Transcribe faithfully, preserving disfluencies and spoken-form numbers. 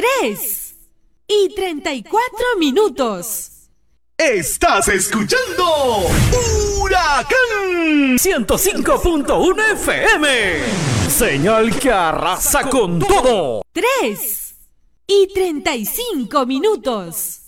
tres y treinta y cuatro minutos. Estás escuchando Huracán ciento cinco punto uno F M. Señal que arrasa con todo. tres y treinta y cinco minutos.